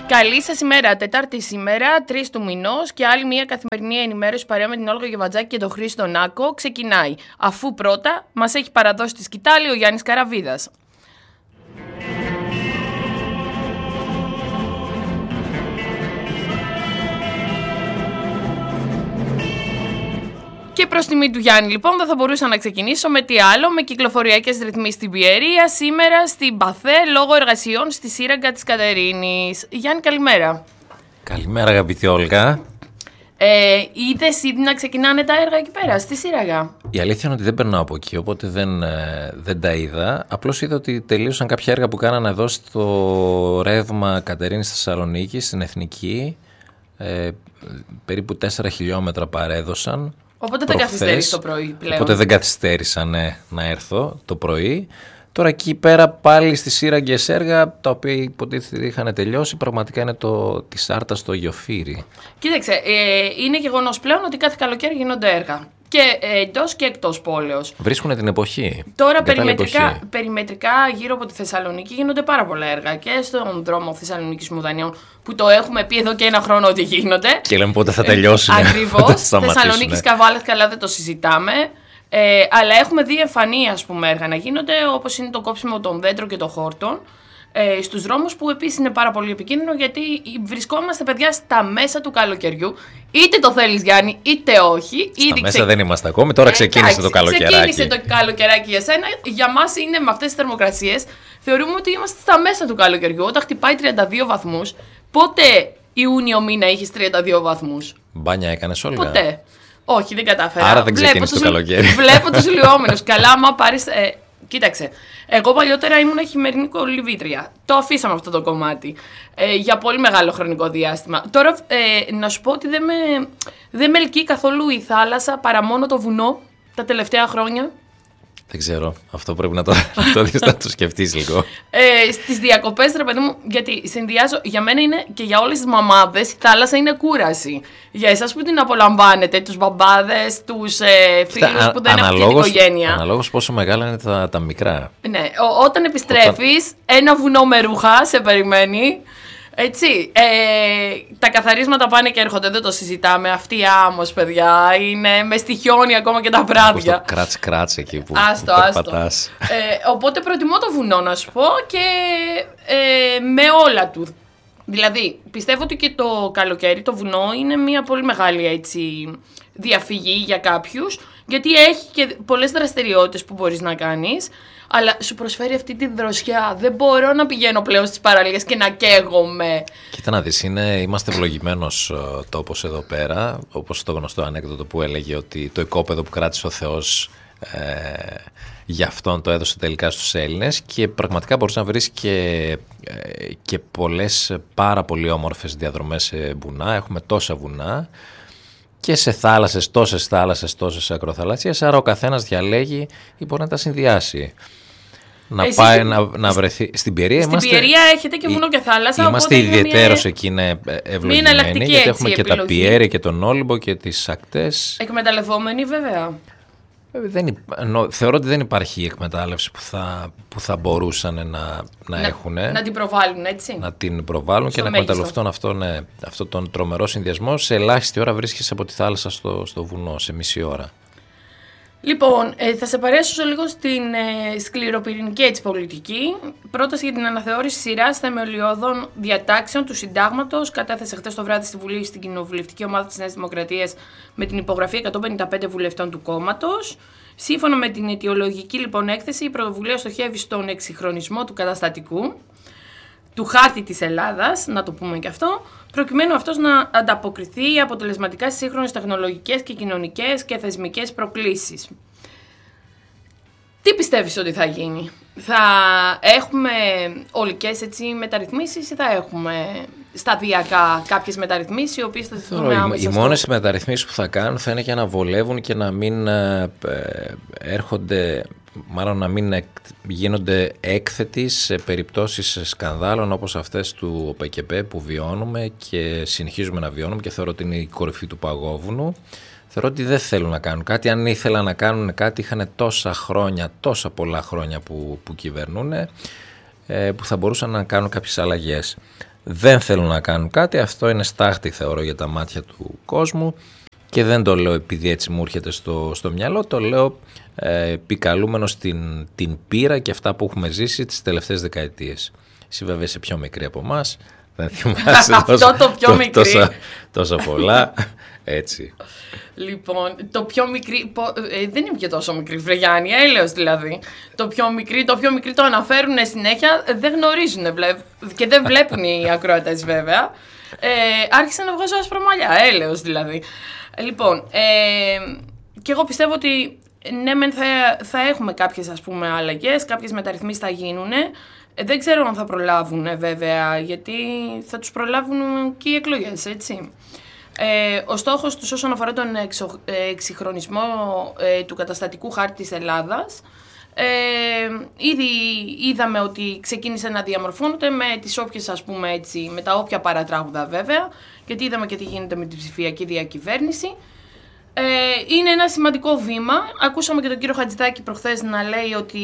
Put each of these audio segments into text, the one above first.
Καλή σας ημέρα. Τετάρτη σήμερα, 3 του μηνός και άλλη μια καθημερινή ενημέρωση παρέα με την Όλγα Γεβατζάκη και τον Χρήστο Νάκο ξεκινάει. Αφού πρώτα μας έχει παραδώσει τη σκητάλη ο Γιάννης Καραβίδας. Και προς τιμή του Γιάννη, λοιπόν, δεν θα μπορούσα να ξεκινήσω με τι άλλο, με κυκλοφοριακές ρυθμίσεις στην Πιερία, σήμερα στην Παθέ, λόγω εργασιών στη Σύραγγα της Κατερίνης. Γιάννη, καλημέρα. Καλημέρα, αγαπητή Όλγα. Είδες ήδη να ξεκινάνε τα έργα εκεί πέρα, στη Σύραγγα? Η αλήθεια είναι ότι δεν περνάω από εκεί, οπότε δεν τα είδα. Απλώς είδα ότι τελείωσαν κάποια έργα που κάνανε εδώ στο ρεύμα Κατερίνης Θεσσαλονίκη, στην Εθνική. Περίπου 4 χιλιόμετρα παρέδωσαν. Οπότε δεν καθυστέρησε το πρωί πλέον. Οπότε δεν καθυστέρησα να έρθω το πρωί. Τώρα εκεί πέρα πάλι στις Σύραγγες έργα, τα οποία υποτίθεται είχαν τελειώσει, πραγματικά είναι της Άρτας στο Γιοφύρι. Κοίταξε, είναι γεγονός πλέον ότι κάθε καλοκαίρι γίνονται έργα. Και εντός και εκτός πόλεως. Βρίσκουν την εποχή. Τώρα περιμετρικά γύρω από τη Θεσσαλονίκη γίνονται πάρα πολλά έργα. Και στον δρόμο Θεσσαλονίκης Μουδανίων, που το έχουμε πει εδώ και ένα χρόνο ότι γίνονται. Και λέμε πότε θα τελειώσουν. Ακριβώς. Θεσσαλονίκης Καβάλας, καλά, δεν το συζητάμε. Αλλά έχουμε δει εμφανή, ας πούμε, έργα να γίνονται, όπως είναι το κόψιμο των δέντρων και των χόρτων. Στους δρόμους, που επίσης είναι πάρα πολύ επικίνδυνο, γιατί βρισκόμαστε, παιδιά, στα μέσα του καλοκαιριού. Είτε το θέλεις, Γιάννη, είτε όχι. Στα μέσα δεν είμαστε ακόμη, τώρα ξεκίνησε το καλοκαιράκι. Ξεκίνησε το καλοκαιράκι για σένα. Για μας είναι με αυτές τις θερμοκρασίες. Θεωρούμε ότι είμαστε στα μέσα του καλοκαιριού. Όταν χτυπάει 32 βαθμούς, πότε Ιούνιο μήνα είχες 32 βαθμούς? Μπάνια έκανες, Όλγα? Ποτέ. Όχι, δεν κατάφερα. Άρα δεν ξεκίνησε το καλοκαίρι. Βλέπω τους λιώμενους. Καλά, άμα πάρεις. Κοίταξε, εγώ παλιότερα ήμουν χειμερινή κολυβήτρια. Το αφήσαμε αυτό το κομμάτι για πολύ μεγάλο χρονικό διάστημα. Τώρα να σου πω ότι δεν με ελκύει καθόλου η θάλασσα, παρά μόνο το βουνό τα τελευταία χρόνια. Δεν ξέρω. Αυτό πρέπει να το σκεφτείς λίγο. Στις διακοπές, ρε παιδί μου, γιατί συνδυάζω, για μένα είναι και για όλες τις μαμάδες, η θάλασσα είναι κούραση. Για εσάς που την απολαμβάνετε, τους μπαμπάδες, τους φίλους που δεν έχουν την οικογένεια. Αναλόγως πόσο μεγάλα είναι τα μικρά. Ναι, όταν επιστρέφεις, ένα βουνό με ρούχα σε περιμένει. Έτσι, τα καθαρίσματα πάνε και έρχονται, δεν το συζητάμε. Αυτή η άμμος, παιδιά, είναι με στοιχιώνει ακόμα και τα βράδια. Το κράτς εκεί που πατάς. Οπότε προτιμώ το βουνό, να σου πω, και με όλα του. Δηλαδή, πιστεύω ότι και το καλοκαίρι το βουνό είναι μια πολύ μεγάλη, έτσι, διαφυγή για κάποιους, γιατί έχει και πολλές δραστηριότητες που μπορείς να κάνεις, αλλά σου προσφέρει αυτή τη δροσιά. Δεν μπορώ να πηγαίνω πλέον στις παραλίες και να καίγομαι. Κοίτα να δεις, είμαστε ευλογημένος τόπος εδώ πέρα, όπως το γνωστό ανέκδοτο που έλεγε ότι το οικόπεδο που κράτησε ο Θεός για αυτόν το έδωσε τελικά στους Έλληνες, και πραγματικά μπορείς να βρεις και πολλές πάρα πολύ όμορφες διαδρομές σε βουνά. Έχουμε τόσα βουνά και σε θάλασσες, τόσες ακροθαλασσίες, άρα ο καθένας διαλέγει ή μπορεί να τα συνδυάσει. Να βρεθεί. Στην Πιερία Πιερία έχετε και βουνό και θάλασσα. Είμαστε ιδιαιτέρως εκεί, είναι ευλογημένοι, γιατί έχουμε και τα Πιέρια και τον Όλυμπο και τις ακτές. Εκμεταλλευόμενοι, βέβαια. Θεωρώ ότι δεν υπάρχει εκμετάλλευση που θα μπορούσαν να έχουν. Να την προβάλλουν, έτσι. Να την προβάλλουν και να εκμεταλλευτούν αυτό τον τρομερό συνδυασμό. Σε ελάχιστη ώρα βρίσκεσαι από τη θάλασσα στο βουνό, σε μισή ώρα. Λοιπόν, θα σε παρέσω λίγο στην σκληροπυρηνική, έτσι, πολιτική. Πρόταση για την αναθεώρηση σειράς θεμελιώδων διατάξεων του Συντάγματος κατέθεσε χτες το βράδυ στη Βουλή στην κοινοβουλευτική ομάδα της Νέας Δημοκρατίας με την υπογραφή 155 βουλευτών του κόμματος. Σύμφωνα με την αιτιολογική, λοιπόν, έκθεση, η πρωτοβουλία στοχεύει στον εξυγχρονισμό του καταστατικού, του χάρτη της Ελλάδας, να το πούμε και αυτό, προκειμένου αυτός να ανταποκριθεί αποτελεσματικά στις σύγχρονες τεχνολογικές και κοινωνικές και θεσμικές προκλήσεις. Τι πιστεύεις ότι θα γίνει? Θα έχουμε ολικές, έτσι, μεταρρυθμίσεις ή θα έχουμε σταδιακά κάποιες μεταρρυθμίσεις οι οποίες θα θεθούν άμεσα? Οι μόνες μεταρρυθμίσεις που θα κάνουν θα είναι για να βολεύουν και να μην έρχονται, μάλλον να μην γίνονται έκθετοι σε περιπτώσεις σκανδάλων όπως αυτές του ΟΠΕΚΕΠΕ που βιώνουμε και συνεχίζουμε να βιώνουμε, και θεωρώ ότι είναι η κορυφή του παγόβουνου. Θεωρώ ότι δεν θέλουν να κάνουν κάτι. Αν ήθελαν να κάνουν κάτι, είχαν τόσα πολλά χρόνια που κυβερνούν, που θα μπορούσαν να κάνουν κάποιες αλλαγές. δεν θέλουν να κάνουν κάτι. Αυτό είναι στάχτη, θεωρώ, για τα μάτια του κόσμου και δεν το λέω επειδή έτσι μου έρχεται στο μυαλό, το λέω επικαλούμενος την πείρα και αυτά που έχουμε ζήσει τις τελευταίες δεκαετίες. Εσύ βέβαια είσαι πιο μικρή από εμάς, δεν θυμάσαι τόσα πολλά, έτσι. Λοιπόν, το πιο μικρή, δεν είμαι και τόσο μικρή, Βρεγιάννη, έλεος δηλαδή. Το πιο μικρή το αναφέρουν συνέχεια, δεν γνωρίζουν και δεν βλέπουν οι ακροατές βέβαια. Άρχισα να βγάζω άσπρα μαλλιά, έλεος δηλαδή. Λοιπόν, και εγώ πιστεύω ότι ναι, θα έχουμε κάποιες ας πούμε αλλαγές, κάποιες μεταρρυθμίσεις θα γίνουν. Δεν ξέρω αν θα προλάβουν βέβαια, γιατί θα τους προλάβουν και οι εκλογές, έτσι. Ο στόχος τους όσον αφορά τον εξυγχρονισμό του καταστατικού χάρτη της Ελλάδας, ήδη είδαμε ότι ξεκίνησε να διαμορφώνεται με τις όποιες, ας πούμε έτσι, με τα όποια παρατράγουδα βέβαια, γιατί είδαμε και τι γίνεται με την ψηφιακή διακυβέρνηση. Είναι ένα σημαντικό βήμα. Ακούσαμε και τον κύριο Χατζηδάκη προχθές να λέει ότι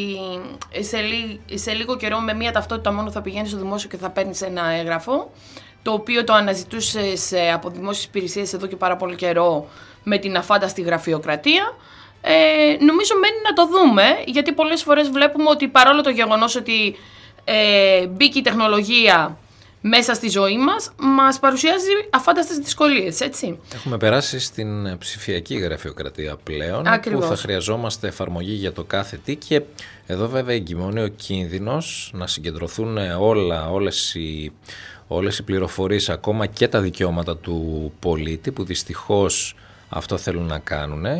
σε λίγο καιρό με μία ταυτότητα μόνο θα πηγαίνει στο δημόσιο και θα παίρνεις ένα έγγραφο, το οποίο το αναζητούσες από δημόσιες υπηρεσίες εδώ και πάρα πολύ καιρό με την αφάνταστη γραφειοκρατία. Νομίζω μένει να το δούμε, γιατί πολλές φορές βλέπουμε ότι παρόλο το γεγονός ότι μπήκε η τεχνολογία μέσα στη ζωή μας παρουσιάζει αφάνταστες δυσκολίες, έτσι. Έχουμε περάσει στην ψηφιακή γραφειοκρατία πλέον. Ακριβώς. Που θα χρειαζόμαστε εφαρμογή για το κάθε τι και εδώ βέβαια εγκυμονεί ο κίνδυνος να συγκεντρωθούν όλες οι πληροφορίες, ακόμα και τα δικαιώματα του πολίτη, που δυστυχώς αυτό θέλουν να κάνουν,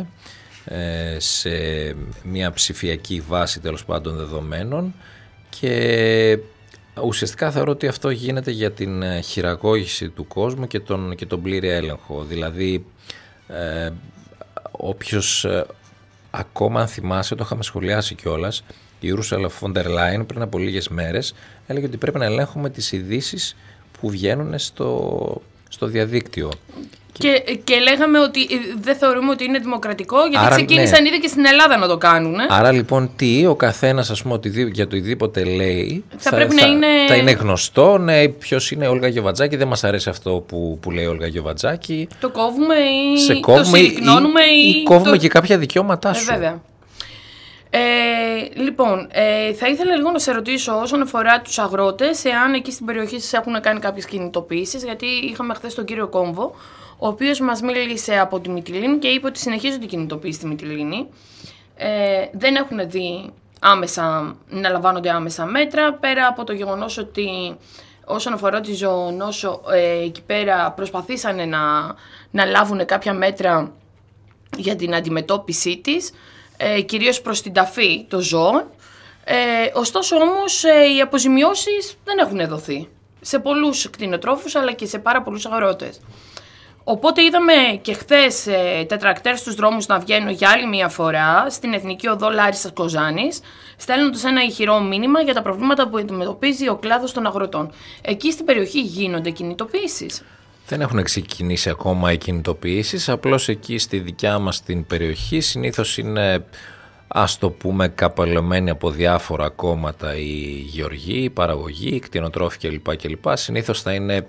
σε μια ψηφιακή βάση τέλος πάντων δεδομένων, και ουσιαστικά θεωρώ ότι αυτό γίνεται για την χειραγώγηση του κόσμου και τον πλήρη έλεγχο. Δηλαδή όποιος ακόμα αν θυμάσαι, το είχαμε σχολιάσει κιόλας, η Ursula von der Leyen πριν από λίγες μέρες έλεγε ότι πρέπει να ελέγχουμε τις ειδήσεις που βγαίνουν στο διαδίκτυο. Και λέγαμε ότι δεν θεωρούμε ότι είναι δημοκρατικό, γιατί ξεκίνησαν ήδη και στην Ελλάδα να το κάνουν. Άρα λοιπόν ο καθένας, ας πούμε, για το οτιδήποτε λέει θα είναι γνωστό. Ναι, ποιος είναι η Όλγα Γεβατζάκη, δεν μας αρέσει αυτό που λέει η Όλγα Γεβατζάκη. Το κόβουμε ή το συρρυκνώνουμε ή κόβουμε και κάποια δικαιώματά σου. Βέβαια. Λοιπόν, θα ήθελα λίγο να σε ρωτήσω όσον αφορά τους αγρότες, εάν εκεί στην περιοχή σας έχουν κάνει κάποιες κινητοποιήσεις, γιατί είχαμε χθες τον κύριο Κόμβο, ο οποίος μας μίλησε από τη Μυτιλήνη και είπε ότι συνεχίζουν την κινητοποίηση στη Μυτιλήνη. Δεν έχουν δει να λαμβάνονται άμεσα μέτρα, πέρα από το γεγονός ότι όσον αφορά τη ζωονόσο, εκεί πέρα προσπαθήσανε να λάβουν κάποια μέτρα για την αντιμετώπιση της, κυρίως προς την ταφή των ζώων. Ωστόσο όμως οι αποζημιώσεις δεν έχουν δοθεί σε πολλούς κτηνοτρόφους αλλά και σε πάρα πολλούς αγρότες. Οπότε είδαμε και χθες τετρακτέρ στους δρόμους να βγαίνουν για άλλη μια φορά στην Εθνική Οδό Λάρισσας Κοζάνης, στέλνοντας ένα ηχηρό μήνυμα για τα προβλήματα που αντιμετωπίζει ο κλάδος των αγροτών. Εκεί στην περιοχή γίνονται κινητοποιήσεις? Δεν έχουν ξεκινήσει ακόμα οι κινητοποιήσεις, απλώς εκεί στη δικιά μας την περιοχή συνήθως είναι, ας το πούμε, καπελωμένοι από διάφορα κόμματα οι γεωργοί, οι παραγωγοί, οι κτηνοτρόφοι κλπ. Συνήθως θα είναι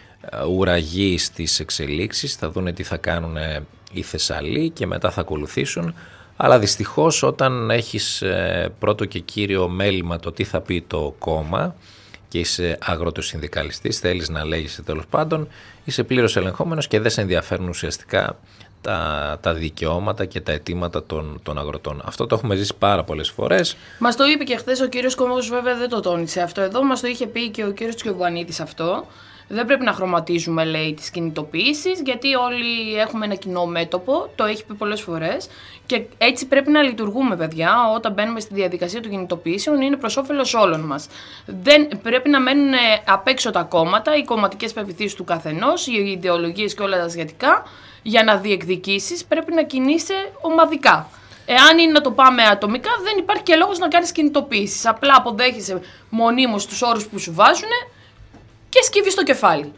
ουραγοί στις εξελίξεις, θα δούνε τι θα κάνουν οι Θεσσαλοί και μετά θα ακολουθήσουν. Αλλά δυστυχώς όταν έχεις πρώτο και κύριο μέλημα το τι θα πει το κόμμα και είσαι αγροτοσυνδικαλιστής, θέλεις να λέγεσαι τέλος πάντων, είσαι πλήρως ελεγχόμενος και δεν σε ενδιαφέρουν ουσιαστικά τα δικαιώματα και τα αιτήματα των αγροτών. Αυτό το έχουμε ζήσει πάρα πολλές φορές. Μας το είπε και χθες ο κύριος Κόμβος, βέβαια δεν το τόνισε αυτό εδώ, μας το είχε πει και ο κύριος Τσιομπανίδης αυτό. Δεν πρέπει να χρωματίζουμε, λέει, τις κινητοποιήσεις, γιατί όλοι έχουμε ένα κοινό μέτωπο, το έχει πει πολλές φορές, και έτσι πρέπει να λειτουργούμε, παιδιά, όταν μπαίνουμε στη διαδικασία των κινητοποιήσεων, είναι προς όφελος όλων μας. Δεν πρέπει να μένουν απ' έξω τα κόμματα, οι κομματικές πεποιθήσεις του καθενός, οι ιδεολογίες και όλα τα σχετικά. Για να διεκδικήσεις πρέπει να κινείσαι ομαδικά. Εάν είναι να το πάμε ατομικά, δεν υπάρχει και λόγος να κάνεις κινητοποιήσεις. Απλά αποδέχεσαι μονίμως τους όρους που σου βάζουν και σκύβεις το κεφάλι.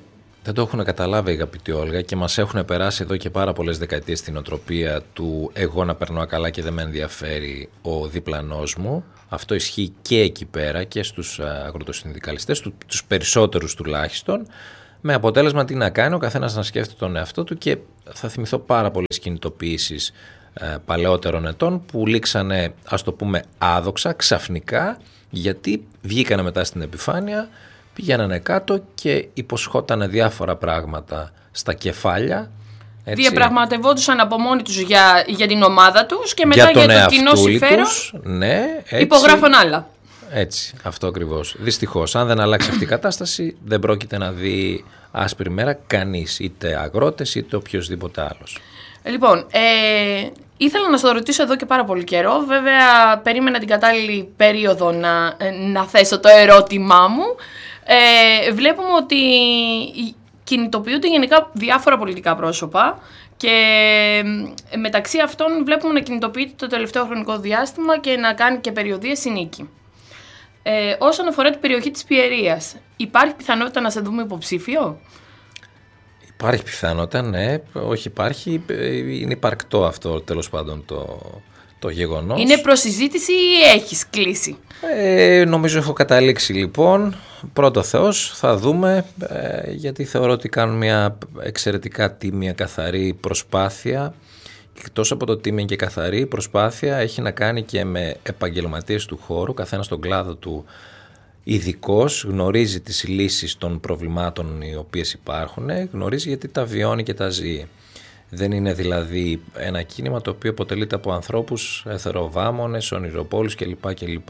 Δεν το έχουν καταλάβει, αγαπητή Όλγα, και μας έχουν περάσει εδώ και πάρα πολλές δεκαετίες στην οτροπία του εγώ να περνώ καλά και δεν με ενδιαφέρει ο διπλανός μου. Αυτό ισχύει και εκεί πέρα και στους αγροτοσυνδικαλιστές, τους περισσότερους τουλάχιστον, με αποτέλεσμα τι να κάνει ο καθένας να σκέφτεται τον εαυτό του, και θα θυμηθώ πάρα πολλές κινητοποιήσεις παλαιότερων ετών που λήξανε, ας το πούμε, άδοξα, ξαφνικά, γιατί βγήκανε μετά στην επιφάνεια, πηγαίνανε κάτω και υποσχότανε διάφορα πράγματα στα κεφάλια. Έτσι. Διαπραγματευόντουσαν από μόνοι τους για την ομάδα τους και μετά για το κοινό συμφέρον ναι, υπογράφουν άλλα. Έτσι, αυτό ακριβώς. Δυστυχώς, αν δεν αλλάξει αυτή η κατάσταση, δεν πρόκειται να δει άσπρη μέρα κανείς, είτε αγρότες είτε οποιοδήποτε άλλος. Λοιπόν, ήθελα να σας το ρωτήσω εδώ και πάρα πολύ καιρό. Βέβαια, περίμενα την κατάλληλη περίοδο να θέσω το ερώτημά μου. Βλέπουμε ότι κινητοποιούνται γενικά διάφορα πολιτικά πρόσωπα και μεταξύ αυτών βλέπουμε να κινητοποιείται το τελευταίο χρονικό διάστημα και να κάνει και περιοδίες η Νίκη. Όσον αφορά την περιοχή της Πιερίας, υπάρχει πιθανότητα να σε δούμε υποψήφιο? Υπάρχει πιθανότητα, ναι. Όχι υπάρχει, είναι υπαρκτό αυτό τέλος πάντων το γεγονός. Είναι προσυζήτηση ή έχεις κλείσει? Νομίζω έχω καταλήξει λοιπόν. Πρώτο Θεός, θα δούμε, γιατί θεωρώ ότι κάνουν μια εξαιρετικά τίμια καθαρή προσπάθεια. Εκτός από το τίμια και καθαρή προσπάθεια, έχει να κάνει και με επαγγελματίες του χώρου, καθένας στον κλάδο του ειδικός, γνωρίζει τις λύσεις των προβλημάτων οι οποίες υπάρχουν, γνωρίζει γιατί τα βιώνει και τα ζει. Δεν είναι δηλαδή ένα κίνημα το οποίο αποτελείται από ανθρώπους εθεροβάμονες, ονειροπόλους κλπ.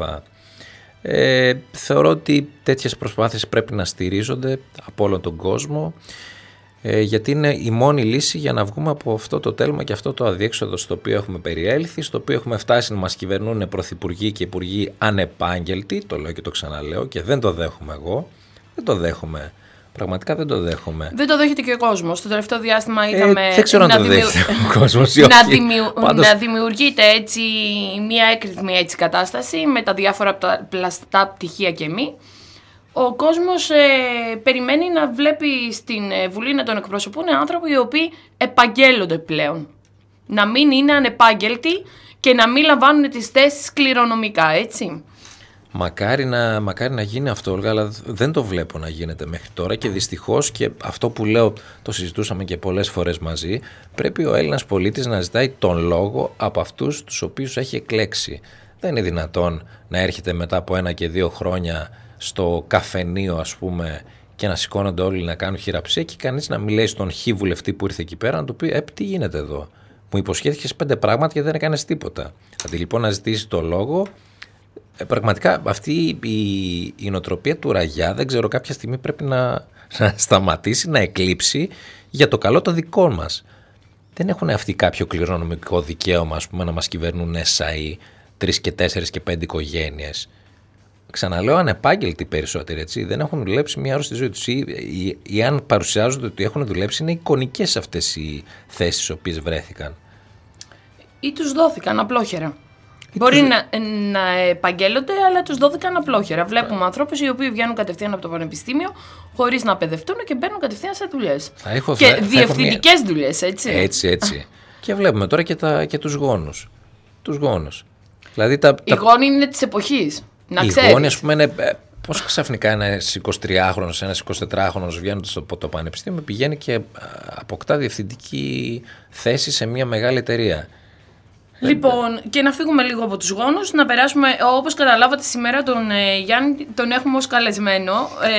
Θεωρώ ότι τέτοιες προσπάθειες πρέπει να στηρίζονται από όλον τον κόσμο, γιατί είναι η μόνη λύση για να βγούμε από αυτό το τέλμα και αυτό το αδιέξοδο στο οποίο έχουμε περιέλθει, στο οποίο έχουμε φτάσει να μας κυβερνούν πρωθυπουργοί και υπουργοί ανεπάγγελτοι, το λέω και το ξαναλέω και δεν το δέχομαι εγώ, δεν το δέχομαι. Πραγματικά δεν το δέχομαι. Δεν το δέχεται και ο κόσμος. Το τελευταίο διάστημα είδαμε δεν ξέρω αν το δέχεται ο κόσμος ή όχι. Να δημιουργείται έτσι μια έκρηθμη κατάσταση με τα διάφορα πλαστά πτυχία και μη. Ο κόσμος περιμένει να βλέπει στην Βουλή να τον εκπροσωπούν άνθρωποι οι οποίοι επαγγέλλονται πλέον. Να μην είναι ανεπάγγελτοι και να μην λαμβάνουν τις θέσεις κληρονομικά, έτσι. Μακάρι να γίνει αυτό, αλλά δεν το βλέπω να γίνεται μέχρι τώρα και δυστυχώς, και αυτό που λέω το συζητούσαμε και πολλές φορές μαζί, πρέπει ο Έλληνας πολίτης να ζητάει τον λόγο από αυτούς τους οποίους έχει εκλέξει. Δεν είναι δυνατόν να έρχεται μετά από 1 και 2 χρόνια στο καφενείο, ας πούμε, και να σηκώνονται όλοι να κάνουν χειραψία και κανείς να μιλάει στον χι βουλευτή που ήρθε εκεί πέρα να του πει τι γίνεται εδώ. Μου υποσχέθηκες 5 πράγματα και δεν έκανες τίποτα. Αντί λοιπόν να ζητήσει το λόγο. Πραγματικά αυτή η νοοτροπία του ραγιά, δεν ξέρω, κάποια στιγμή πρέπει να σταματήσει, να εκλείψει για το καλό το δικό μας. Δεν έχουν αυτοί κάποιο κληρονομικό δικαίωμα, ας πούμε, να μας κυβερνούν SAE 3 και 4 και 5 οικογένειες. Ξαναλέω, ανεπάγγελτοι περισσότεροι, έτσι. Δεν έχουν δουλέψει μια ώρα στη ζωή τους, ή αν παρουσιάζονται ότι έχουν δουλέψει, είναι εικονικές αυτές οι θέσεις στις οποίες βρέθηκαν. Ή τους δόθηκαν απλόχερα. Μπορεί να επαγγέλλονται, αλλά τους δόθηκαν απλόχερα. Βλέπουμε ανθρώπους οι οποίοι βγαίνουν κατευθείαν από το πανεπιστήμιο χωρίς να παιδευτούν και μπαίνουν κατευθείαν σε δουλειές. Και διευθυντικές δουλειές, έτσι. Έτσι. Και βλέπουμε τώρα και τους γόνους. Δηλαδή οι γόνοι είναι της εποχής. Να οι ξέρεις. Γόνοι, ας πούμε, είναι. Πώς ξαφνικά ένας 23χρονος, ένας 24χρονος βγαίνοντας από το πανεπιστήμιο πηγαίνει και αποκτά διευθυντική θέση σε μια μεγάλη εταιρεία. Λοιπόν, και να φύγουμε λίγο από τους γόνους, να περάσουμε, όπως καταλάβατε σήμερα τον Γιάννη τον έχουμε ως καλεσμένο.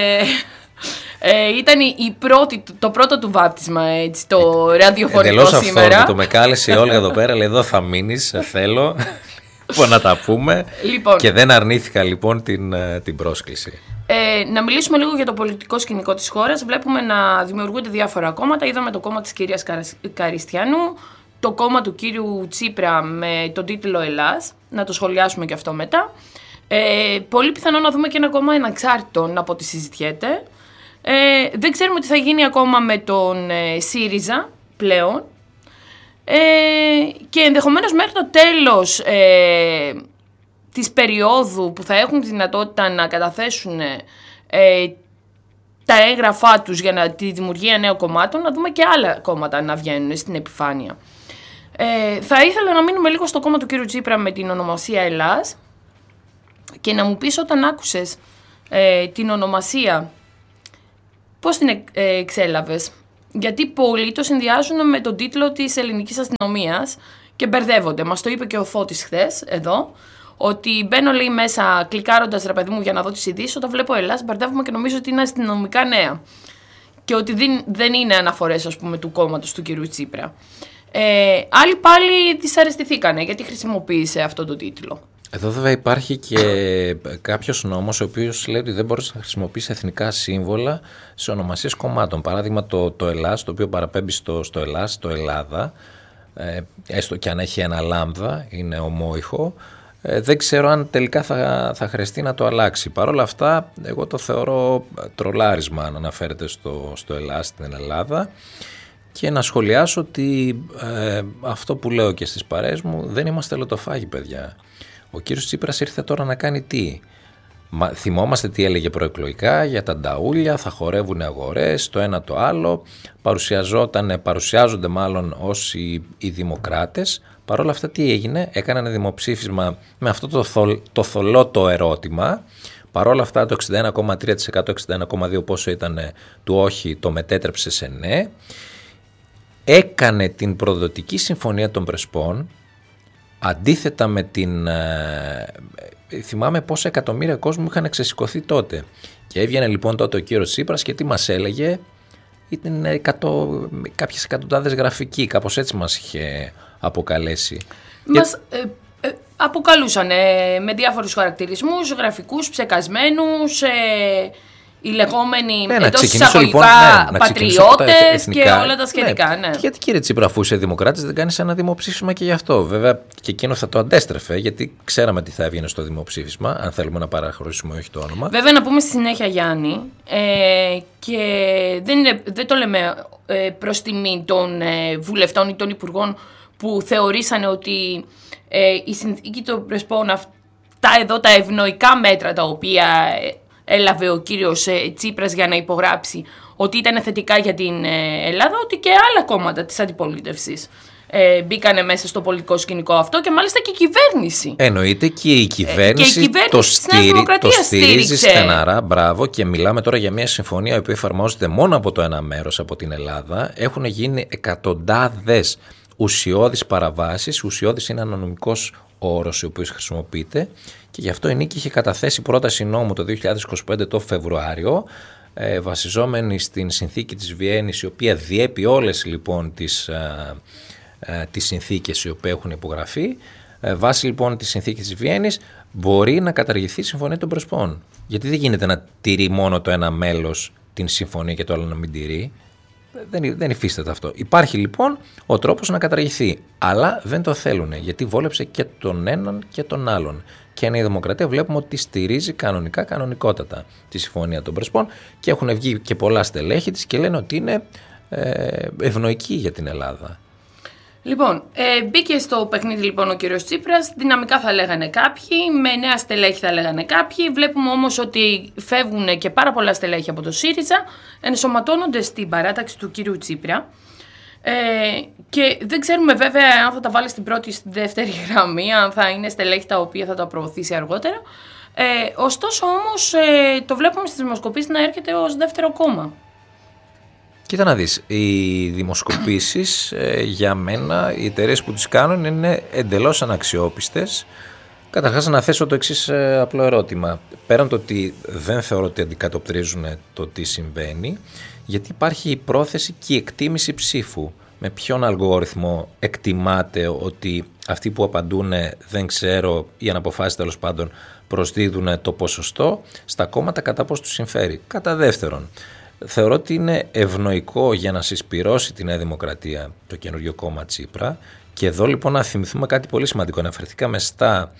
Ήταν το πρώτο του βάπτισμα, έτσι, το ραδιοφωνικό εντελώς σήμερα. Εντελώς αυτό, με κάλεσε η Όλγα εδώ πέρα, λέει εδώ θα μείνεις, θέλω να τα πούμε, και δεν αρνήθηκα λοιπόν την πρόσκληση. Να μιλήσουμε λίγο για το πολιτικό σκηνικό της χώρας. Βλέπουμε να δημιουργούνται διάφορα κόμματα. Είδαμε το κόμμα της κυρίας Καριστιανού, το κόμμα του κύριου Τσίπρα με τον τίτλο Ελλάς, να το σχολιάσουμε και αυτό μετά. Πολύ πιθανό να δούμε και ένα κόμμα αναξάρτητο από ό,τι συζητιέται. Δεν ξέρουμε τι θα γίνει ακόμα με τον ΣΥΡΙΖΑ πλέον. Και ενδεχομένως μέχρι το τέλος της περίοδου που θα έχουν τη δυνατότητα να καταθέσουν τα έγγραφά τους για τη δημιουργία νέων κομμάτων, να δούμε και άλλα κόμματα να βγαίνουν στην επιφάνεια. Θα ήθελα να μείνουμε λίγο στο κόμμα του κύριου Τσίπρα με την ονομασία Ελλάς και να μου πεις, όταν άκουσες την ονομασία, πώς την εξέλαβες? Γιατί πολλοί το συνδυάζουν με τον τίτλο της ελληνικής αστυνομίας και μπερδεύονται. Μας το είπε και ο Φώτης χθες εδώ, ότι μπαίνω, λέει, μέσα κλικάροντας, ρε παιδί μου, για να δω τις ειδήσεις, όταν βλέπω Ελλάς μπερδεύομαι και νομίζω ότι είναι αστυνομικά νέα και ότι δεν είναι αναφορές, ας πούμε, του κόμματος του κυρίου Τσίπρα. Άλλοι πάλι δυσαρεστηθήκανε γιατί χρησιμοποίησε αυτό το τίτλο. Εδώ βέβαια υπάρχει και κάποιος νόμος ο οποίος λέει ότι δεν μπορείς να χρησιμοποιήσεις εθνικά σύμβολα σε ονομασίες κομμάτων. Παράδειγμα το Ελλάς, το οποίο παραπέμπει στο Ελλάς, το Ελλάδα, έστω και αν έχει ένα λάμδα, είναι ομόηχο. Δεν ξέρω αν τελικά θα χρειαστεί να το αλλάξει. Παρ' όλα αυτά, εγώ το θεωρώ τρολάρισμα αν αναφέρεται στο Ελλάς, στην Ελλάδα. Και να σχολιάσω ότι αυτό που λέω και στις παρέες μου, δεν είμαστε λωτοφάγοι, παιδιά. Ο κύριος Τσίπρας ήρθε τώρα να κάνει τι? Θυμόμαστε τι έλεγε προεκλογικά για τα νταούλια, θα χορεύουν αγορές, το ένα το άλλο. Παρουσιάζονται μάλλον ως οι δημοκράτες. Παρ' όλα αυτά τι έγινε? Έκανε ένα δημοψήφισμα με αυτό το θολό το ερώτημα. Παρ' όλα αυτά το 61,3%, 61,2% πόσο ήταν του όχι, το μετέτρεψε σε ναι. Έκανε την προδοτική συμφωνία των Πρεσπών, αντίθετα με την... θυμάμαι πόσα εκατομμύρια κόσμου είχαν ξεσηκωθεί τότε. Και έβγαινε λοιπόν τότε ο κύριος Τσίπρας και τι μας έλεγε? Ήταν κάποιες εκατοντάδες γραφικοί, κάπως έτσι μας είχε αποκαλέσει. Μας αποκαλούσαν με διάφορους χαρακτηρισμούς, γραφικούς, ψεκασμένους, οι λεγόμενοι εντός εισαγωγικά πατριώτες και όλα τα σχετικά. Ναι. Γιατί κύριε Τσίπρα, αφού είσαι δημοκράτης, δεν κάνεις ένα δημοψήφισμα και γι' αυτό? Βέβαια και εκείνο θα το αντέστρεφε, γιατί ξέραμε τι θα έβγαινε στο δημοψήφισμα, αν θέλουμε να παραχωρήσουμε όχι το όνομα. Βέβαια να πούμε στη συνέχεια, Γιάννη, και δεν το λέμε προς τιμή των βουλευτών ή των υπουργών που θεωρήσανε ότι η συνθήκη των Πρεσπών, αυτά εδώ τα ευνοϊκά μέτρα τα οποία έλαβε ο κύριος Τσίπρας για να υπογράψει, ότι ήταν θετικά για την Ελλάδα, ότι και άλλα κόμματα της αντιπολίτευσης μπήκανε μέσα στο πολιτικό σκηνικό αυτό και μάλιστα και η κυβέρνηση. Εννοείται και η κυβέρνηση το στηρίζει στεναρά, μπράβο, και μιλάμε τώρα για μια συμφωνία που εφαρμόζεται μόνο από το ένα μέρος, από την Ελλάδα. Έχουν γίνει εκατοντάδες ουσιώδεις παραβάσεις. Ουσιώδης είναι ένα νομικός όρος ο οποίος χρησιμοποιείται και γι' αυτό η Νίκη είχε καταθέσει πρόταση νόμου το 2025 το Φεβρουάριο, βασιζόμενη στην συνθήκη της Βιέννης, η οποία διέπει όλες λοιπόν τις συνθήκες οι οποίες έχουν υπογραφεί. Βάσει λοιπόν της συνθήκης της Βιέννης μπορεί να καταργηθεί η Συμφωνία των Πρεσπών. Γιατί δεν γίνεται να τηρεί μόνο το ένα μέλος την συμφωνία και το άλλο να μην τηρεί. Δεν υφίσταται αυτό. Υπάρχει λοιπόν ο τρόπος να καταργηθεί. Αλλά δεν το θέλουν, γιατί βόλεψε και τον έναν και τον άλλον. Και η Δημοκρατία βλέπουμε ότι στηρίζει κανονικότατα τη Συμφωνία των Πρεσπών και έχουν βγει και πολλά στελέχη της και λένε ότι είναι ευνοϊκή για την Ελλάδα. Λοιπόν, μπήκε στο παιχνίδι λοιπόν ο κύριος Τσίπρας, δυναμικά θα λέγανε κάποιοι, με νέα στελέχη θα λέγανε κάποιοι. Βλέπουμε όμως ότι φεύγουν και πάρα πολλά στελέχη από το ΣΥΡΙΖΑ, ενσωματώνονται στην παράταξη του κύριου Τσίπρα. Και δεν ξέρουμε βέβαια αν θα τα βάλει στην πρώτη ή στη δεύτερη γραμμή, αν θα είναι στελέχη τα οποία θα τα προωθήσει αργότερα. Ωστόσο όμως το βλέπουμε στις δημοσκοπήσεις να έρχεται ως δεύτερο κόμμα. Κοίτα να δεις, οι δημοσκοπήσεις για μένα, οι εταιρείες που τις κάνουν είναι εντελώς αναξιόπιστες. Καταρχάς να θέσω το εξής απλό ερώτημα. Πέραν το ότι δεν θεωρώ ότι αντικατοπτρίζουν το τι συμβαίνει, γιατί υπάρχει η πρόθεση και η εκτίμηση ψήφου. Με ποιον αλγόριθμο εκτιμάται ότι αυτοί που απαντούν δεν ξέρω ή αν αποφάσεις τέλος πάντων προσδίδουν το ποσοστό στα κόμματα κατά πώς τους συμφέρει? Κατά δεύτερον, θεωρώ ότι είναι ευνοϊκό για να συσπυρώσει τη Νέα Δημοκρατία το καινούριο κόμμα Τσίπρα. Και εδώ λοιπόν να θυμηθούμε κάτι πολύ σημαντικό. Αναφερθήκαμε στα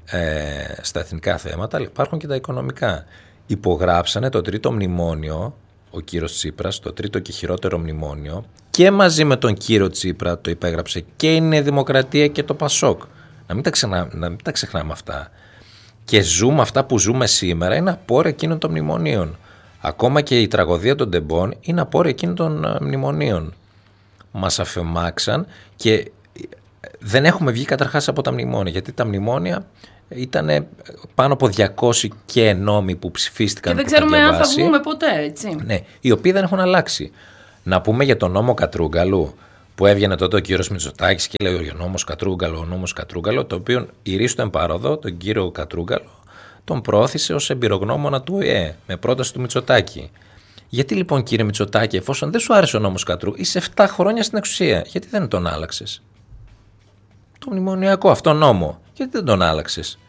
εθνικά θέματα, αλλά υπάρχουν και τα οικονομικά. Υπογράψανε το τρίτο μνημόνιο, ο κύριος Τσίπρας, το τρίτο και χειρότερο μνημόνιο, και μαζί με τον κύριο Τσίπρα το υπέγραψε και η Νέα Δημοκρατία και το Πασόκ. Να μην τα ξεχνάμε αυτά. Και αυτά που ζούμε σήμερα είναι απόρρια εκείνων των μνημονίων. Ακόμα και η τραγωδία των τεμπών είναι απόρρια εκείνων των μνημονίων. Μας αφαιμάξαν και δεν έχουμε βγει καταρχάς από τα μνημόνια, γιατί τα μνημόνια ήταν πάνω από 200 και νόμοι που ψηφίστηκαν. Και δεν ξέρουμε αν θα βγούμε ποτέ, έτσι. Ναι, οι οποίοι δεν έχουν αλλάξει. Να πούμε για τον νόμο Κατρούγκαλου, που έβγαινε τότε ο κύριος Μητσοτάκης και λέει ο νόμος Κατρούγκαλο, το οποίο η Ρίστο Εμπαρόδο, τον κύριο Κατρούγκαλο, τον προώθησε ως εμπειρογνώμονα του ΟΗΕ με πρόταση του Μητσοτάκη. Γιατί λοιπόν, κύριε Μητσοτάκη, εφόσον δεν σου άρεσε ο νόμος Κατρούγκαλου, είσαι 7 χρόνια στην εξουσία, γιατί δεν τον άλλαξες? Το μνημονιακό αυτό νόμο, γιατί δεν τον άλλαξες?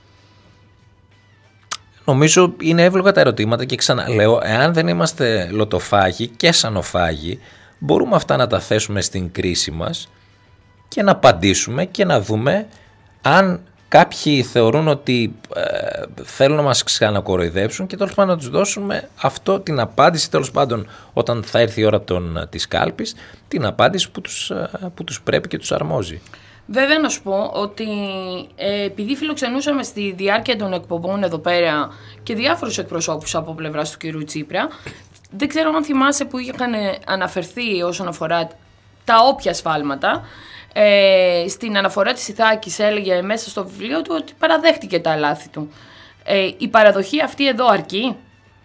Νομίζω είναι εύλογα τα ερωτήματα και ξαναλέω, εάν δεν είμαστε λοτοφάγοι και σανοφάγοι, μπορούμε αυτά να τα θέσουμε στην κρίση μας και να απαντήσουμε και να δούμε αν κάποιοι θεωρούν ότι θέλουν να μας ξανακοροϊδέψουν και τέλος πάντων να τους δώσουμε αυτό την απάντηση, τέλος πάντων όταν θα έρθει η ώρα της κάλπης, την απάντηση που τους πρέπει και τους αρμόζει. Βέβαια να σου πω ότι επειδή φιλοξενούσαμε στη διάρκεια των εκπομπών εδώ πέρα και διάφορους εκπροσώπους από πλευράς του κυρίου Τσίπρα, δεν ξέρω αν θυμάσαι που είχαν αναφερθεί όσον αφορά τα όποια σφάλματα. Στην αναφορά της Ιθάκης έλεγε μέσα στο βιβλίο του ότι παραδέχτηκε τα λάθη του. Η παραδοχή αυτή εδώ αρκεί?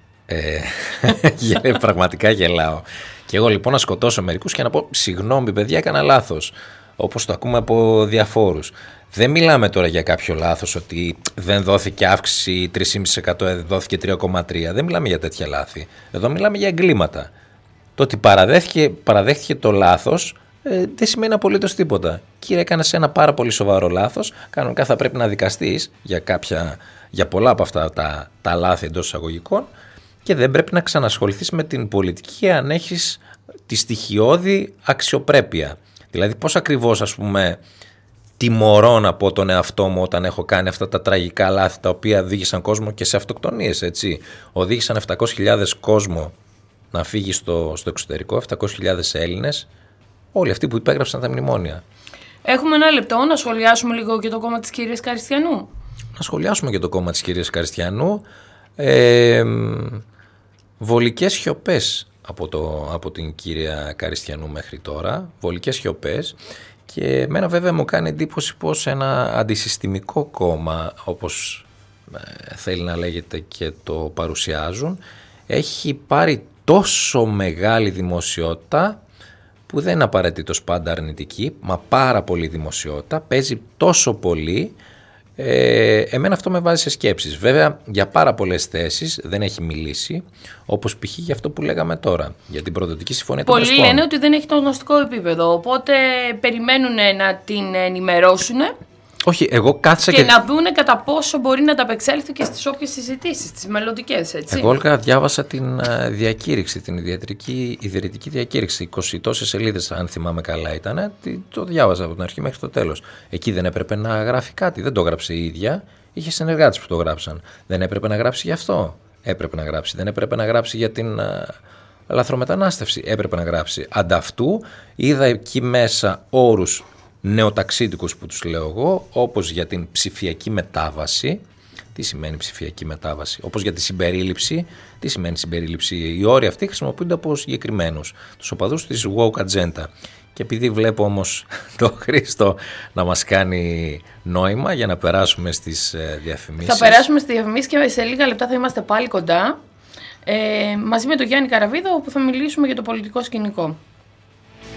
Πραγματικά γελάω. Και εγώ λοιπόν να σκοτώσω μερικούς και να πω συγγνώμη παιδιά, έκανα λάθος. Όπως το ακούμε από διαφόρους. Δεν μιλάμε τώρα για κάποιο λάθος ότι δεν δόθηκε αύξηση 3,5%, δόθηκε 3,3%. Δεν μιλάμε για τέτοια λάθη. Εδώ μιλάμε για εγκλήματα. Το ότι παραδέχθηκε το λάθος δεν σημαίνει απολύτως τίποτα. Κύριε, έκανες ένα πάρα πολύ σοβαρό λάθος. Κανονικά θα πρέπει να δικαστείς για πολλά από αυτά τα λάθη εντός εισαγωγικών και δεν πρέπει να ξανασχοληθείς με την πολιτική αν έχεις τη στοιχειώδη αξιοπρέπεια. Δηλαδή πώς ακριβώς, ας πούμε, τιμωρώ να πω τον εαυτό μου όταν έχω κάνει αυτά τα τραγικά λάθη τα οποία οδήγησαν κόσμο και σε αυτοκτονίες, έτσι. Οδήγησαν 700.000 κόσμο να φύγει στο εξωτερικό, 700.000 Έλληνες, όλοι αυτοί που υπέγραψαν τα μνημόνια. Έχουμε ένα λεπτό να σχολιάσουμε λίγο και το κόμμα της κυρίας Καριστιανού. Να σχολιάσουμε και το κόμμα της κυρίας Καριστιανού. Βολικές σιωπές από την κυρία Καριστιανού μέχρι τώρα, βολικές σιωπές, και εμένα βέβαια μου κάνει εντύπωση πως ένα αντισυστημικό κόμμα, όπως θέλει να λέγεται και το παρουσιάζουν, έχει πάρει τόσο μεγάλη δημοσιότητα που δεν είναι απαραίτητος πάντα αρνητική, μα πάρα πολύ δημοσιότητα, παίζει τόσο πολύ. Εμένα αυτό με βάζει σε σκέψεις. Βέβαια για πάρα πολλές θέσεις δεν έχει μιλήσει, όπως π.χ. για αυτό που λέγαμε τώρα, για την προδοτική συμφωνία των Πρεσπών. Πολλοί λένε ότι δεν έχει το γνωστικό επίπεδο, οπότε περιμένουν να την ενημερώσουν. Όχι, εγώ κάθισα και να δούνε κατά πόσο μπορεί να ταπεξέλθει και στις όποιες συζητήσεις, τις μελλοντικές, έτσι. Εγώ Όλγα διάβασα την διακήρυξη, την ιδρυτική διακήρυξη, 20 τόσες σελίδες αν θυμάμαι καλά ήταν, το διάβαζα από την αρχή μέχρι το τέλος. Εκεί δεν έπρεπε να γράφει κάτι, δεν το γράψε η ίδια, είχε συνεργάτες που το γράψαν. Δεν έπρεπε να γράψει γι' αυτό, έπρεπε να γράψει. Δεν έπρεπε να γράψει για την λαθρομετανάστευση, έπρεπε να γράψει. Ανταυτού είδα εκεί μέσα όρους νεοταξίδικους που τους λέω εγώ, όπως για την ψηφιακή μετάβαση. Τι σημαίνει ψηφιακή μετάβαση? Όπως για τη συμπερίληψη. Τι σημαίνει συμπερίληψη? Οι όροι αυτοί χρησιμοποιούνται από συγκεκριμένους, τους οπαδούς της woke agenda. Και επειδή βλέπω όμως τον Χρήστο να μας κάνει νόημα για να περάσουμε στις διαφημίσεις. Θα περάσουμε στις διαφημίσεις και σε λίγα λεπτά θα είμαστε πάλι κοντά μαζί με τον Γιάννη Καραβίδο, όπου θα μιλήσουμε για το πολιτικό σκηνικό.